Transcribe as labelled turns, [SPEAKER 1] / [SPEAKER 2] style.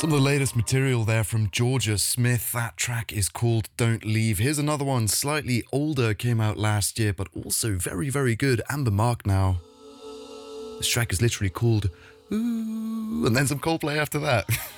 [SPEAKER 1] Some of the latest material there from Georgia Smith. That track is called Don't Leave. Here's another one, slightly older, came out last year, but also very, very good. Amber Mark now. This track is literally called Ooh, and then some Coldplay after that.